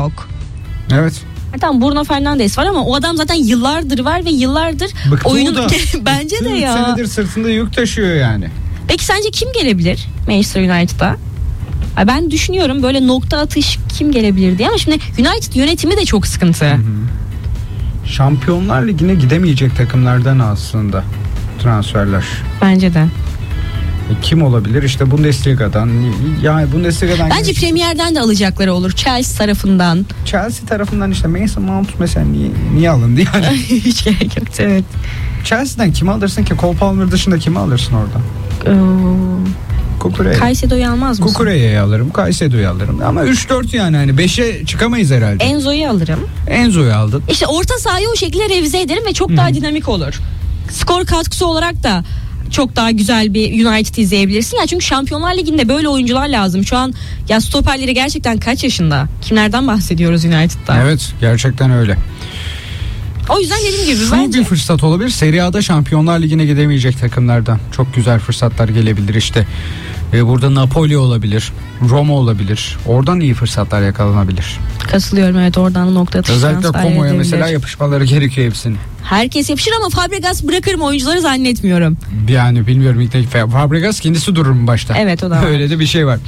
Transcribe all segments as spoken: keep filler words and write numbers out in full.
yok. Evet. Tamam, Bruno Fernandes var ama o adam zaten yıllardır var ve yıllardır Bıktı oyunun da. bence de ya. üç senedir sırtında yük taşıyor yani. Peki sence kim gelebilir Manchester United'a? Ben düşünüyorum böyle nokta atış kim gelebilir diye ama şimdi United yönetimi de çok sıkıntı. Hı hı. Şampiyonlar Ligi'ne gidemeyecek takımlardan aslında transferler. Bence de. E, kim olabilir? İşte Bundesliga'dan. Yani Bundesliga'dan. Bence gelmiş... Premier'den de alacakları olur. Chelsea tarafından. Chelsea tarafından işte Mason Mount mesela niye, niye alındı yani? Hiç gerek yok. Evet. Chelsea'den kimi alırsın ki? Cole Palmer dışında kimi alırsın orada? Kukureya. Caicedo'yu almaz mısın? Kukureya'yı alırım, Caicedo'yu alırım. Ama üç dört yani hani beşe çıkamayız herhalde. Enzo'yu alırım. Enzo'yu aldın. İşte orta sahayı o şekilde revize ederim ve çok Hı-hı. daha dinamik olur. Skor katkısı olarak da çok daha güzel bir United izleyebilirsin. Ya çünkü Şampiyonlar Ligi'nde böyle oyuncular lazım. Şu an ya stoperleri gerçekten kaç yaşında? Kimlerden bahsediyoruz United'da? Evet, gerçekten öyle. O yüzden dediğim gibi Şu bence... bir fırsat olabilir. Serie A'da Şampiyonlar Ligi'ne gidemeyecek takımlardan çok güzel fırsatlar gelebilir işte. Ee, burada Napoli olabilir, Roma olabilir. Oradan iyi fırsatlar yakalanabilir. Katılıyorum, evet, oradan nokta atış özellikle Como'ya mesela yapışmaları gerekiyor hepsinin. Herkes yapışır ama Fabregas bırakır mı oyuncuları zannetmiyorum. Yani bilmiyorum, ilk defa Fabregas kendisi durur mu başta? Evet, o da var. Öyle de bir şey var.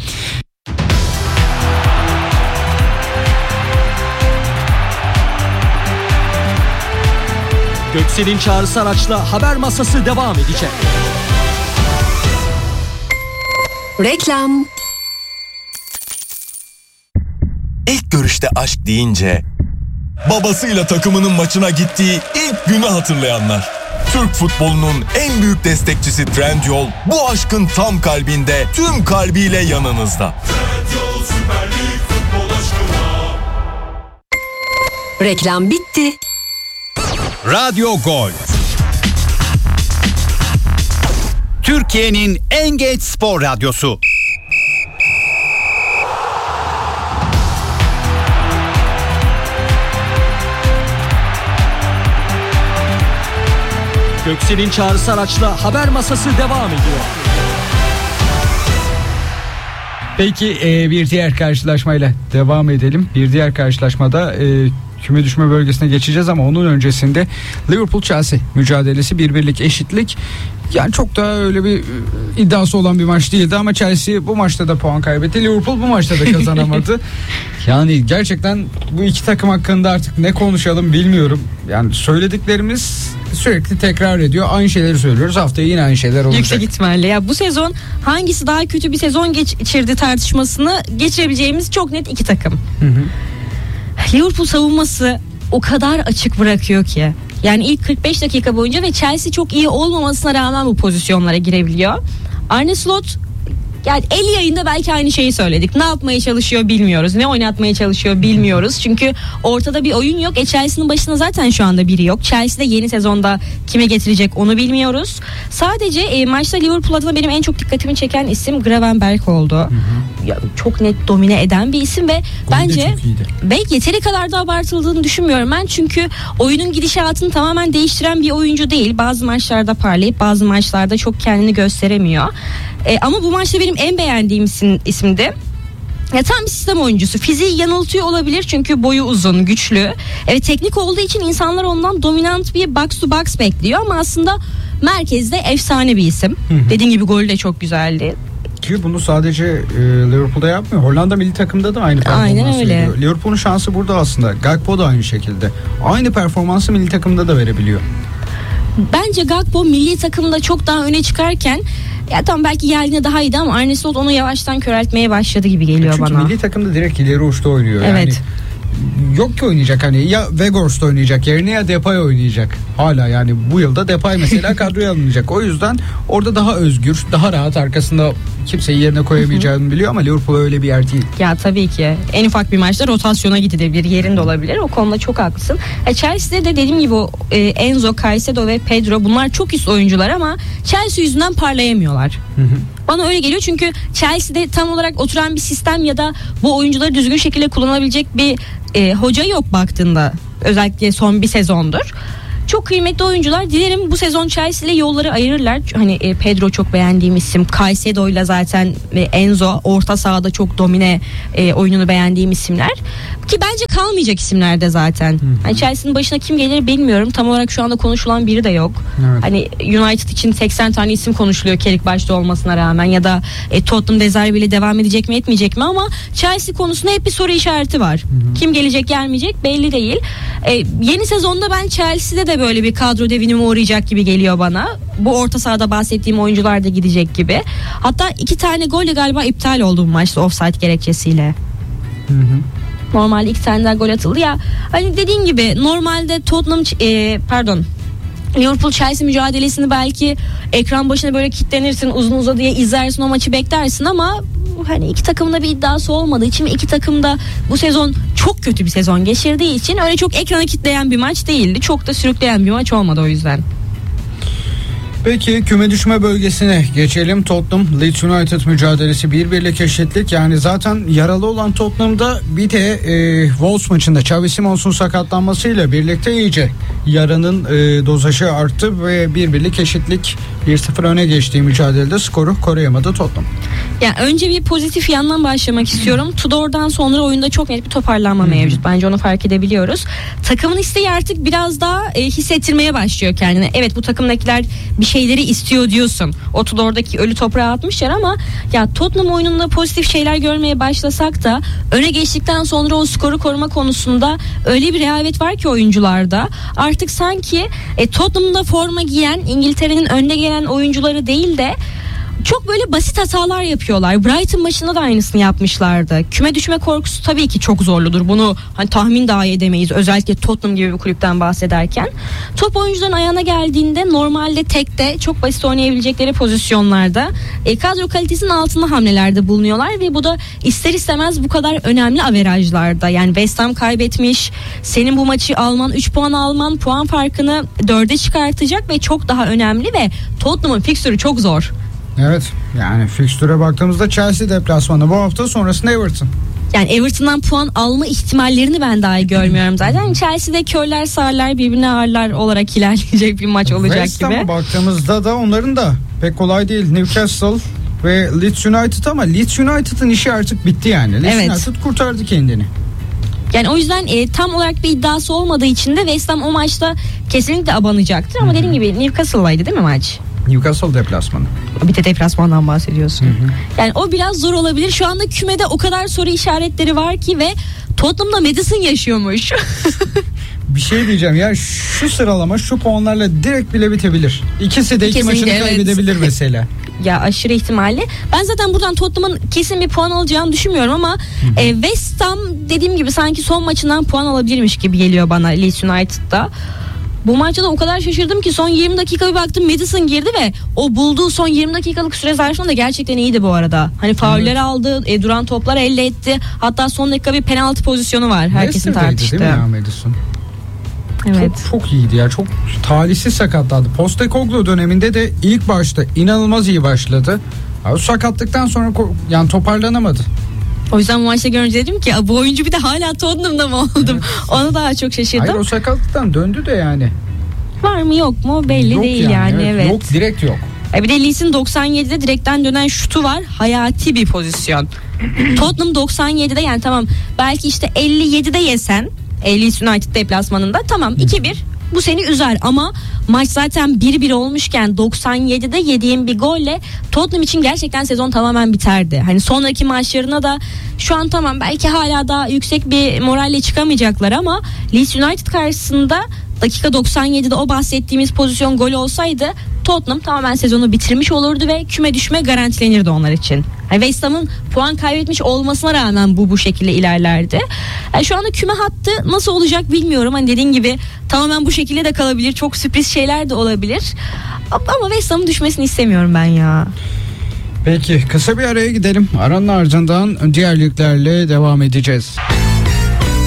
Göksel'in çağrısı araçla haber masası devam edecek. Reklam. İlk görüşte aşk deyince babasıyla takımının maçına gittiği ilk günü hatırlayanlar. Türk futbolunun en büyük destekçisi Trendyol bu aşkın tam kalbinde, tüm kalbiyle yanınızda. Trendyol Süper Lig futbol aşkına. Reklam bitti. Radyo Gol. Türkiye'nin en geç spor radyosu. Göksel'in çağrısı araçla haber masası devam ediyor. Peki e, bir diğer karşılaşmayla devam edelim. Bir diğer karşılaşmada e, küme düşme bölgesine geçeceğiz ama onun öncesinde Liverpool Chelsea mücadelesi, bir birlik eşitlik. Yani çok da öyle bir iddiası olan bir maç değildi ama Chelsea bu maçta da puan kaybetti. Liverpool bu maçta da kazanamadı. Yani gerçekten bu iki takım hakkında artık ne konuşalım bilmiyorum. Yani söylediklerimiz sürekli tekrar ediyor. Aynı şeyleri söylüyoruz. Haftaya yine aynı şeyler olacak. Yüksek ihtimalle. Ya bu sezon hangisi daha kötü bir sezon geçirdi tartışmasını geçirebileceğimiz çok net iki takım. Hı hı. Liverpool savunması o kadar açık bırakıyor ki. Yani ilk kırk beş dakika boyunca ve Chelsea çok iyi olmamasına rağmen bu pozisyonlara girebiliyor. Arne Slot, yani el yayında belki aynı şeyi söyledik. Ne yapmaya çalışıyor bilmiyoruz. Ne oynatmaya çalışıyor bilmiyoruz. Çünkü ortada bir oyun yok. E Chelsea'nin başında zaten şu anda biri yok. Chelsea'de yeni sezonda kime getirecek onu bilmiyoruz. Sadece e, maçta Liverpool adına benim en çok dikkatimi çeken isim Gravenberch oldu. Hı hı. Ya, çok net domine eden bir isim ve Golü bence ve yeteri kadar da abartıldığını düşünmüyorum ben. Çünkü oyunun gidişatını tamamen değiştiren bir oyuncu değil. Bazı maçlarda parlayıp bazı maçlarda çok kendini gösteremiyor. E, ama bu maçta benim en beğendiğim isim, isimdi. Ya tam bir sistem oyuncusu. Fiziği yanıltıyor olabilir çünkü boyu uzun, güçlü. Evet, teknik olduğu için insanlar ondan dominant bir box to box bekliyor ama aslında merkezde efsane bir isim. Hı hı. Dediğim gibi golü de çok güzeldi. Ki bunu sadece e, Liverpool'da yapmıyor. Hollanda milli takımda da aynı performansı veriyor. Liverpool'un şansı burada aslında. Gakpo da aynı şekilde. Aynı performansı milli takımda da verebiliyor. Bence Gakpo milli takımda çok daha öne çıkarken, ya tam belki geldiğinde daha iyiydi ama Arne Slot onu yavaştan köreltmeye başladı gibi geliyor Çünkü bana. Çünkü milli takımda direkt ileri uçta oynuyor. Evet. Yani yok ki oynayacak, hani ya Weghorst oynayacak yerine ya Depay oynayacak. Hala yani bu yılda Depay mesela kadroya alınacak. O yüzden orada daha özgür, daha rahat, arkasında kimseyi yerine koyamayacağını biliyor ama Liverpool öyle bir yer değil. Ya tabii ki. En ufak bir maçta rotasyona gidebilir, yerinde olabilir. O konuda çok haklısın. E, Chelsea'de de dediğim gibi o, e, Enzo, Caicedo ve Pedro, bunlar çok üst oyuncular ama Chelsea yüzünden parlayamıyorlar. Hı hı. Bana öyle geliyor çünkü Chelsea'de tam olarak oturan bir sistem ya da bu oyuncuları düzgün şekilde kullanabilecek bir e, hoca yok baktığında. Özellikle son bir sezondur. çok kıymetli oyuncular. Dilerim bu sezon Chelsea ile yolları ayırırlar. Hani e, Pedro çok beğendiğim isim. Caicedo ile zaten ve Enzo orta sahada çok domine e, oyununu beğendiğim isimler. Ki bence kalmayacak isimler de zaten. Hani Chelsea'nin başına kim gelir bilmiyorum. Tam olarak şu anda konuşulan biri de yok. Evet. Hani United için seksen tane isim konuşuluyor Kerik başta olmasına rağmen, ya da e, Tottenham De Zerbi ile devam edecek mi etmeyecek mi, ama Chelsea konusunda hep bir soru işareti var. Hı-hı. Kim gelecek gelmeyecek belli değil. E, yeni sezonda ben Chelsea'de de böyle bir kadro devinimi uğrayacak gibi geliyor bana. Bu orta sahada bahsettiğim oyuncular da gidecek gibi. Hatta iki tane gol de galiba iptal oldu bu maçta offside gerekçesiyle. Hı hı. Normalde iki tane daha gol atıldı ya. Hani dediğin gibi normalde Tottenham e, pardon Liverpool Chelsea mücadelesini belki ekran başına böyle kilitlenirsin, uzun uzadıya izlersin, o maçı beklersin, ama hani iki takımın da bir iddiası olmadığı için ve iki takım da bu sezon çok kötü bir sezon geçirdiği için öyle çok ekrana kilitleyen bir maç değildi. Çok da sürükleyen bir maç olmadı o yüzden. Peki küme düşme bölgesine geçelim. Tottenham Leeds United mücadelesi bir birlik eşitlik. Yani zaten yaralı olan Tottenham'da bir de e, Wolves maçında Xavi Simons'un sakatlanmasıyla birlikte iyice yaranın e, dozajı arttı ve bir birlik eşitlik, bir sıfır öne geçtiği mücadelede skoru koruyamadı Tottenham. Yani önce bir pozitif yandan başlamak istiyorum. Tudor'dan sonra oyunda çok net bir toparlanma hmm. mevcut. Bence onu fark edebiliyoruz. Takımın isteği artık biraz daha e, hissettirmeye başlıyor kendini. Evet, bu takımdakiler bir şeyleri istiyor diyorsun. O Tudor'daki ölü toprağa atmışlar ama ya Tottenham oyununda pozitif şeyler görmeye başlasak da öne geçtikten sonra o skoru koruma konusunda öyle bir rehavet var ki oyuncularda. Artık sanki e, Tottenham'da forma giyen, İngiltere'nin önde gelen oyuncuları değil de çok böyle basit hatalar yapıyorlar. Brighton maçında da aynısını yapmışlardı. Küme düşme korkusu tabii ki çok zorludur. Bunu hani tahmin dahi edemeyiz. Özellikle Tottenham gibi bir kulüpten bahsederken. Top oyuncuların ayağına geldiğinde normalde tekte çok basit oynayabilecekleri pozisyonlarda e, kadro kalitesinin altında hamlelerde bulunuyorlar ve bu da ister istemez bu kadar önemli averajlarda. Yani West Ham kaybetmiş. Senin bu maçı alman, üç puan alman puan farkını dörde çıkartacak ve çok daha önemli ve Tottenham'ın fikstürü çok zor. Evet, yani fikstüre baktığımızda Chelsea deplasmanı bu hafta, sonrasında Everton. Yani Everton'dan puan alma ihtimallerini ben dahi görmüyorum zaten. Chelsea'de körler sağırlar birbirine ağırlar olarak ilerleyecek bir maç olacak West gibi. Ham'a baktığımızda da onların da pek kolay değil. Newcastle ve Leeds United, ama Leeds United'ın işi artık bitti yani. Leeds evet. United kurtardı kendini. Yani o yüzden e, tam olarak bir iddiası olmadığı için de West Ham o maçta kesinlikle abanacaktır. Ama dediğim gibi Newcastle'laydı değil mi maç? Newcastle deplasmanı. Bir de deplasmandan bahsediyorsun. Hı hı. Yani o biraz zor olabilir. Şu anda kümede o kadar soru işaretleri var ki ve Tottenham'da Madison yaşıyormuş. Bir şey diyeceğim ya, şu sıralama şu puanlarla direkt bile bitebilir. İkisi de iki Kesinlikle, maçını evet. kaybedebilir mesela. Ya aşırı ihtimalle. Ben zaten buradan Tottenham'ın kesin bir puan alacağını düşünmüyorum ama e, West Ham dediğim gibi sanki son maçından puan alabilirmiş gibi geliyor bana Leeds United'da. Bu maçta da o kadar şaşırdım ki son yirmi dakika bir baktım Madison girdi ve o bulduğu son yirmi dakikalık süre zarfında da gerçekten iyiydi bu arada. Hani fauller evet. aldı, e, duran toplar elde etti. Hatta son dakika bir penaltı pozisyonu var. Herkesin tartıştığı. Değil mi ya Madison? Evet. Çok, çok iyiydi ya. Çok talihsiz sakatlandı. Postecoglou döneminde de ilk başta inanılmaz iyi başladı. O sakatlıktan sonra yani toparlanamadı. O yüzden bu maçta görünce dedim ki bu oyuncu bir de hala Tottenham'da mı oldum? Evet. Ona daha çok şaşırdım. Hayır, o sakatlıktan döndü de yani. Var mı yok mu belli yok değil yani. yani evet. evet. Yok, direkt yok. E bir de Lee'sin doksan yedide direkten dönen şutu var. Hayati bir pozisyon. Tottenham doksan yedide yani tamam belki işte elli yedide yesen Leeds United deplasmanında tamam iki bir bu seni üzer ama maç zaten bir bir olmuşken doksan yedide yediğin bir golle Tottenham için gerçekten sezon tamamen biterdi. Hani sonraki maçlarına da şu an tamam belki hala daha yüksek bir moralle çıkamayacaklar ama Leeds United karşısında dakika doksan yedide o bahsettiğimiz pozisyon gol olsaydı Tottenham tamamen sezonu bitirmiş olurdu ve küme düşme garantilenirdi onlar için. Yani West Ham'ın puan kaybetmiş olmasına rağmen bu bu şekilde ilerlerdi. Yani şu anda küme hattı nasıl olacak bilmiyorum. Hani dediğin gibi tamamen bu şekilde de kalabilir. Çok sürpriz şeyler de olabilir. Ama West Ham'ın düşmesini istemiyorum ben ya. Peki kısa bir araya gidelim. Aranın ardından diğer liglerle devam edeceğiz.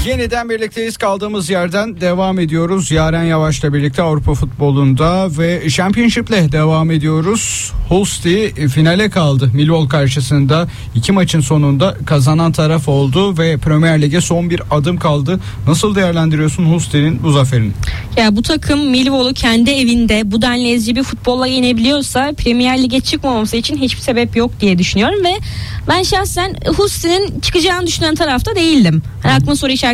Yeniden birlikteyiz, kaldığımız yerden devam ediyoruz. Yaren Yavaş'la birlikte Avrupa futbolunda ve Championship'le devam ediyoruz. Hull City finale kaldı. Millwall karşısında iki maçın sonunda kazanan taraf oldu ve Premier Lig'e son bir adım kaldı. Nasıl değerlendiriyorsun Hull City'nin bu zaferini? Ya bu takım Millwall'u kendi evinde bu denli ezici bir futbolla yenebiliyorsa Premier Lig'e çıkmaması için hiçbir sebep yok diye düşünüyorum ve ben şahsen Hull City'nin çıkacağını düşünen tarafta değildim. Hani aklıma soru işareti